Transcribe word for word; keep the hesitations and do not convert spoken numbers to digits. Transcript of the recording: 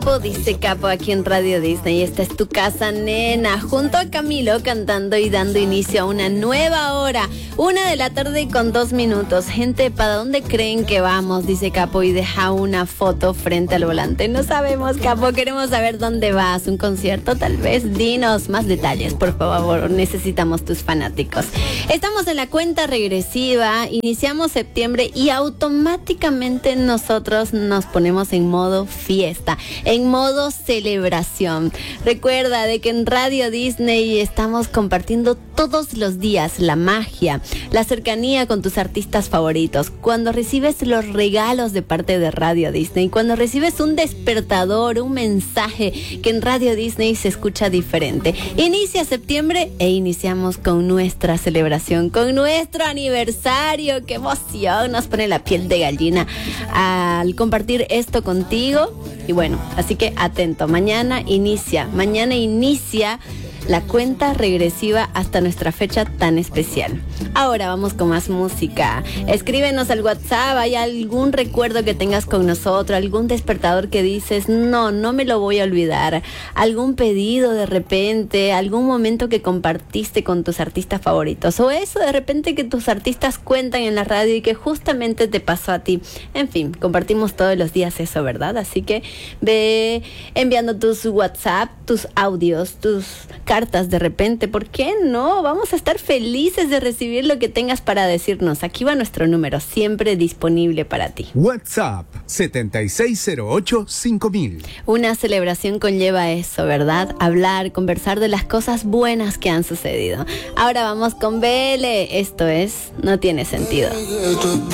Dice Capo aquí en Radio Disney. Esta es tu casa, nena. Junto a Camilo cantando y dando inicio a una nueva hora. Una de la tarde con dos minutos. Gente, ¿para dónde creen que vamos? Dice Capo y deja una foto frente al volante. No sabemos, Capo. Queremos saber dónde vas. ¿Un concierto? Tal vez. Dinos más detalles, por favor. Necesitamos tus fanáticos. Estamos en la cuenta regresiva. Iniciamos septiembre y automáticamente nosotros nos ponemos en modo fiesta. En modo celebración. Recuerda de que en Radio Disney estamos compartiendo todos los días la magia, la cercanía con tus artistas favoritos. Cuando recibes los regalos de parte de Radio Disney, cuando recibes un despertador, un mensaje que en Radio Disney se escucha diferente. Inicia septiembre e iniciamos con nuestra celebración, con nuestro aniversario. ¡Qué emoción! Nos pone la piel de gallina al compartir esto contigo. Y bueno, así que atento, mañana inicia, mañana inicia la cuenta regresiva hasta nuestra fecha tan especial. Ahora vamos con más música. Escríbenos al WhatsApp, ¿hay algún recuerdo que tengas con nosotros? ¿Algún despertador que dices, no, no me lo voy a olvidar? ¿Algún pedido de repente? ¿Algún momento que compartiste con tus artistas favoritos? O eso de repente que tus artistas cuentan en la radio y que justamente te pasó a ti. En fin, compartimos todos los días eso, ¿verdad? Así que ve enviando tus WhatsApp, tus audios, tus cartas de repente. ¿Por qué no? Vamos a estar felices de recibir lo que tengas para decirnos. Aquí va nuestro número, siempre disponible para ti. WhatsApp setenta y seis cero ocho cinco mil. Una celebración conlleva eso, ¿verdad? Hablar, conversar de las cosas buenas que han sucedido. Ahora vamos con B L. Esto es No Tiene Sentido.